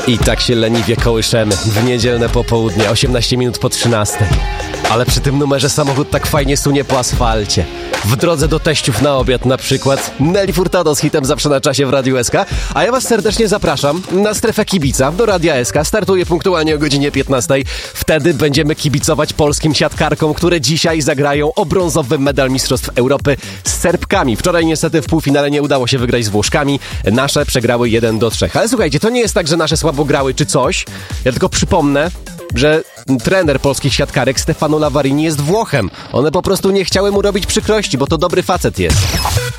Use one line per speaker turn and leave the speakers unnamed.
I tak się leniwie kołyszemy w niedzielne popołudnie, 18 minut po 13. Ale przy tym numerze samochód tak fajnie sunie po asfalcie. W drodze do teściów na obiad na przykład. Nelly Furtado z hitem Zawsze na czasie w Radiu SK. A ja was serdecznie zapraszam na strefę kibica do Radia SK. Startuje punktualnie o godzinie 15. Wtedy będziemy kibicować polskim siatkarkom, które dzisiaj zagrają o brązowy medal Mistrzostw Europy z Serbkami. Wczoraj niestety w półfinale nie udało się wygrać z Włoszkami. Nasze przegrały 1-3. Ale słuchajcie, to nie jest tak, że nasze słabo grały czy coś. Ja tylko przypomnę, że trener polskich siatkarek Stefano Lavarini jest Włochem. One po prostu nie chciały mu robić przykrości, bo to dobry facet jest.